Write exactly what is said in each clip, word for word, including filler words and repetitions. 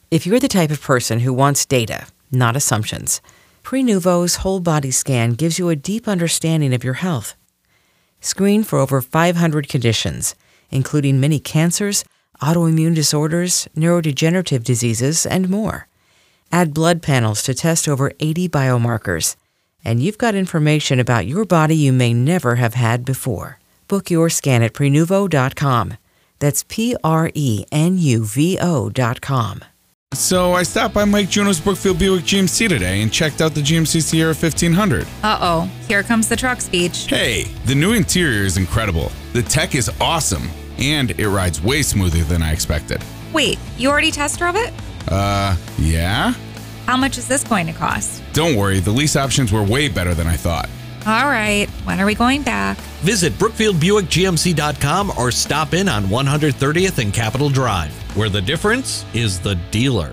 If you're the type of person who wants data, not assumptions, Prenuvo's whole body scan gives you a deep understanding of your health. Screen for over five hundred conditions, including many cancers, autoimmune disorders, neurodegenerative diseases, and more. Add blood panels to test over eighty biomarkers, and you've got information about your body you may never have had before. Book your scan at Prenuvo dot com. That's P R E N U V O dot com. So I stopped by Mike Juno's Brookfield Buick G M C today and checked out the G M C Sierra fifteen hundred. Uh-oh, here comes the truck speech. Hey, the new interior is incredible. The tech is awesome, and it rides way smoother than I expected. Wait, you already test drove it? Uh, yeah? How much is this going to cost? Don't worry, the lease options were way better than I thought. All right, when are we going back? Visit Brookfield Buick G M C dot com or stop in on one hundred thirtieth and Capitol Drive, where the difference is the dealer.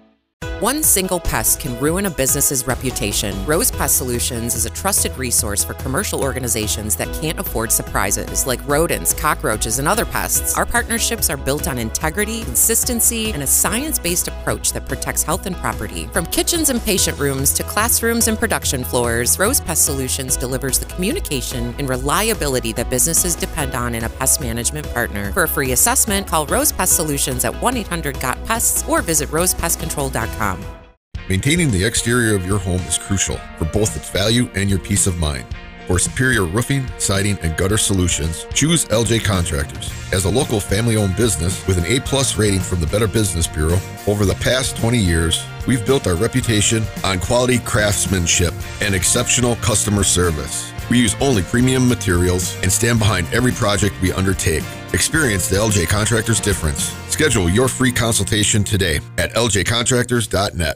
One single pest can ruin a business's reputation. Rose Pest Solutions is a trusted resource for commercial organizations that can't afford surprises, like rodents, cockroaches, and other pests. Our partnerships are built on integrity, consistency, and a science-based approach that protects health and property. From kitchens and patient rooms to classrooms and production floors, Rose Pest Solutions delivers the communication and reliability that businesses depend on in a pest management partner. For a free assessment, call Rose Pest Solutions at one eight hundred got pests or visit rose pest control dot com. Maintaining the exterior of your home is crucial for both its value and your peace of mind. For superior roofing, siding, and gutter solutions, choose L J Contractors. As a local family-owned business with an A plus rating from the Better Business Bureau, over the past twenty years, we've built our reputation on quality craftsmanship and exceptional customer service. We use only premium materials and stand behind every project we undertake. Experience the L J Contractors difference. Schedule your free consultation today at L J contractors dot net.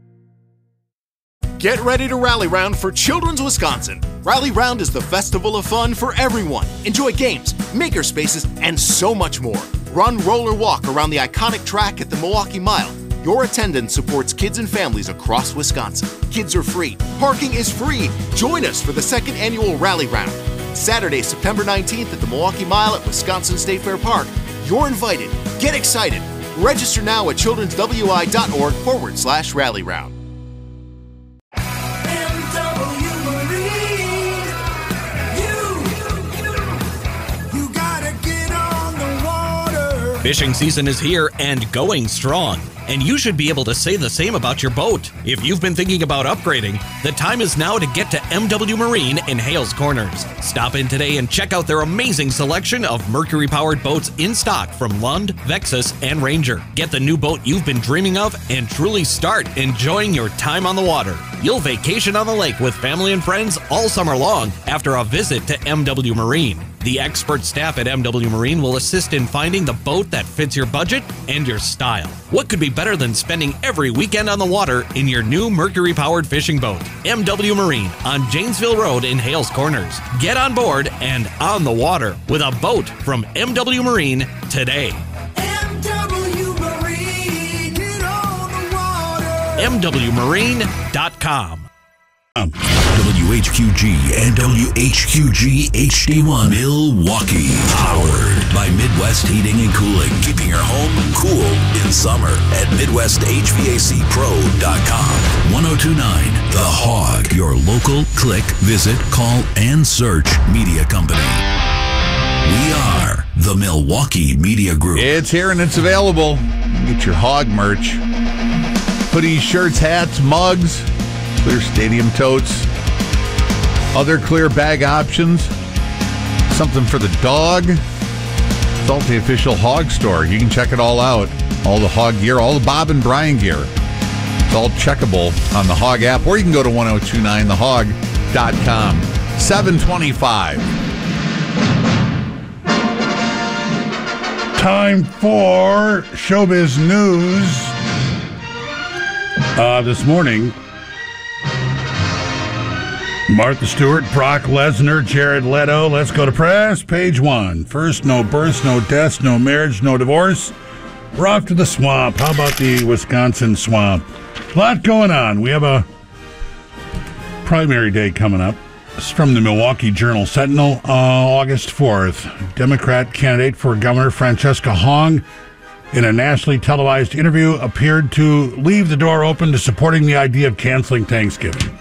Get ready to rally round for Children's Wisconsin. Rally Round is the festival of fun for everyone. Enjoy games, maker spaces, and so much more. Run, roll, or walk around the iconic track at the Milwaukee Mile. Your attendance supports kids and families across Wisconsin. Kids are free. Parking is free. Join us for the second annual Rally Round. Saturday, September nineteenth at the Milwaukee Mile at Wisconsin State Fair Park. You're invited. Get excited. Register now at children's w i dot org forward slash rally round. Fishing season is here and going strong, and you should be able to say the same about your boat. If you've been thinking about upgrading, the time is now to get to M W Marine in Hales Corners. Stop in today and check out their amazing selection of Mercury-powered boats in stock from Lund, Vexus, and Ranger. Get the new boat you've been dreaming of and truly start enjoying your time on the water. You'll vacation on the lake with family and friends all summer long after a visit to M W Marine. The expert staff at M W Marine will assist in finding the boat that fits your budget and your style. What could be better than spending every weekend on the water in your new Mercury-powered fishing boat? M W Marine on Janesville Road in Hales Corners. Get on board and on the water with a boat from M W Marine today. M W Marine, get on the water. M W Marine dot com. W H Q G and W H Q G H D one Milwaukee. Powered by Midwest Heating and Cooling. Keeping your home cool in summer at Midwest H V A C Pro dot com. one oh two point nine The Hog. Your local click, visit, call, and search media company. We are the Milwaukee Media Group. It's here and it's available. Get your Hog merch. Hoodies, shirts, hats, mugs, clear stadium totes, other clear bag options, something for the dog. It's all the official Hog store. You can check it all out. All the Hog gear, all the Bob and Brian gear. It's all checkable on the Hog app, or you can go to ten twenty-nine the hog dot com. seven twenty-five. Time for Showbiz News. Uh, this morning, Martha Stewart, Brock Lesnar, Jared Leto. Let's go to press. Page one. First, no births, no deaths, no marriage, no divorce. We're off to the swamp. How about the Wisconsin swamp? A lot going on. We have a primary day coming up. This is from the Milwaukee Journal Sentinel, uh, August fourth. Democrat candidate for governor Francesca Hong in a nationally televised interview, appeared to leave the door open to supporting the idea of canceling Thanksgiving.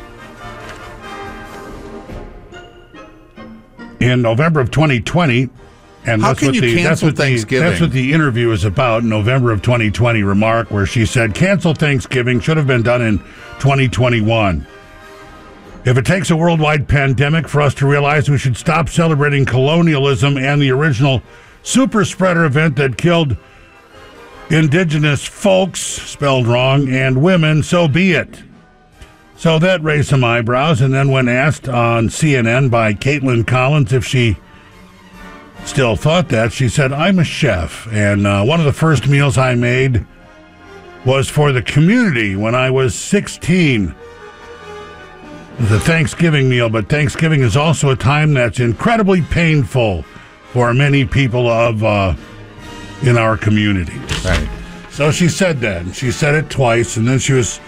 In November of twenty twenty, and How that's can what you the that's cancel what the Thanksgiving? that's what the interview is about. November of twenty twenty remark where she said, "Cancel Thanksgiving should have been done in twenty twenty-one. If it takes a worldwide pandemic for us to realize we should stop celebrating colonialism and the original super spreader event that killed indigenous folks, spelled wrong, and women, so be it." So that raised some eyebrows, and then when asked on C N N by Caitlin Collins if she still thought that, she said, "I'm a chef, and uh, one of the first meals I made was for the community when I was sixteen. The Thanksgiving meal, but Thanksgiving is also a time that's incredibly painful for many people of uh, in our community." Right. So she said that, and she said it twice, and then she was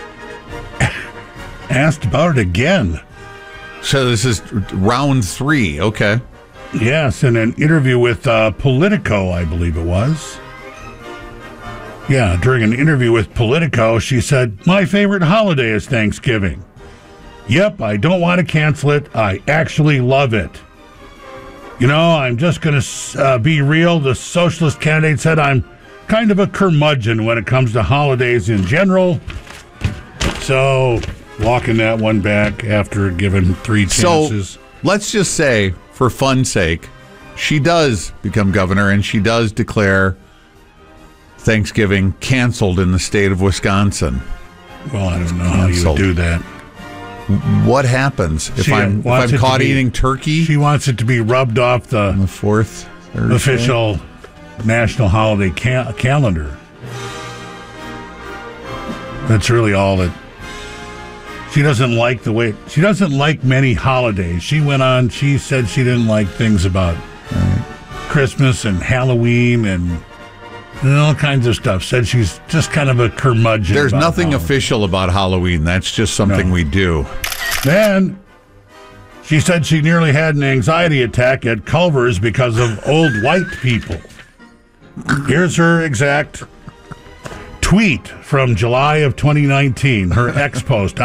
asked about it again. So this is round three. Okay. Yes, in an interview with uh, Politico, I believe it was. Yeah, during an interview with Politico, she said, "My favorite holiday is Thanksgiving. Yep, I don't want to cancel it. I actually love it. You know, I'm just going to uh, be real. The socialist candidate said I'm kind of a curmudgeon when it comes to holidays in general." So, walking that one back after given three chances. So, let's just say, for fun's sake, she does become governor and she does declare Thanksgiving canceled in the state of Wisconsin. Well, I don't know how you would do that. What happens if She I'm, if wants I'm it to caught be- eating turkey? She wants it to be rubbed off the, the fourth Thursday? official national holiday ca- calendar. That's really all that. She doesn't like the way, she doesn't like many holidays. She went on, she said she didn't like things about right. Christmas and Halloween and, and all kinds of stuff. Said she's just kind of a curmudgeon. There's about nothing Halloween. official about Halloween. That's just something No. we do. Then she said she nearly had an anxiety attack at Culver's because of old white people. Here's her exact tweet from July of twenty nineteen, her ex post.